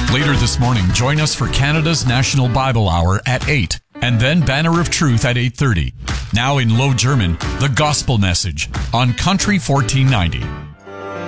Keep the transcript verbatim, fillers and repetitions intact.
Later this morning, join us for Canada's National Bible Hour at eight, and then Banner of Truth at eight thirty. Now in Low German, the Gospel Message on Country fourteen ninety.